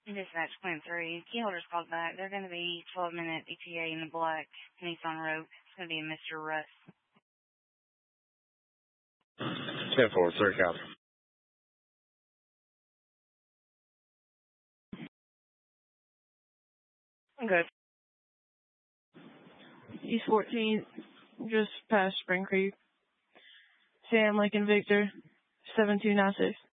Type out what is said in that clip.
Dispatch Queen 3. Keyholders called back. They're going to be 12-minute ETA in the black Nissan Rogue. It's going to be a Mr. Russ. 10-4, 3 copy. Good. East 14, just past Spring Creek. Sam Lincoln Victor, 7296.